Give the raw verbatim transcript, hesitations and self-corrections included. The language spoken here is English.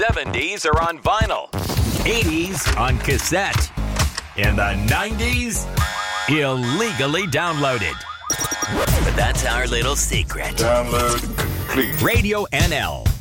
seventies are on vinyl, eighties on cassette, and the nineties illegally downloaded. But that's our little secret. Download complete. Radio N L.